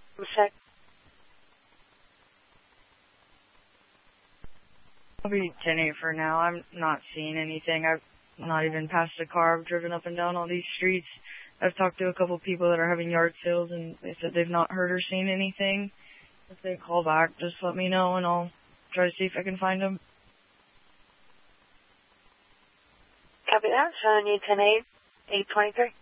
Check. I'll be 10-8 for now. I'm not seeing anything. I've not even passed a car. I've driven up and down all these streets. I've talked to a couple people that are having yard sales, and they said they've not heard or seen anything. If they call back, just let me know, and I'll try to see if I can find them. Copy that. Showing you 10-8, 823.